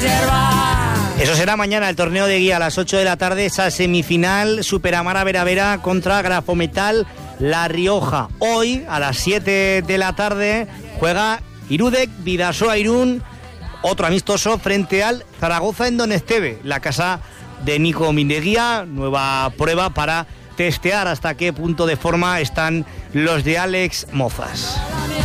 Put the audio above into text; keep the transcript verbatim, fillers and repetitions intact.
Eso será mañana, el torneo de guía a las ocho de la tarde, esa semifinal Superamara Veravera contra Grafometal La Rioja. Hoy, a las siete de la tarde, juega Irudek Bidasoa Irún, otro amistoso frente al Zaragoza en Donesteve, la casa de Nico Mindeguía, nueva prueba para testear hasta qué punto de forma están los de Alex Mozas.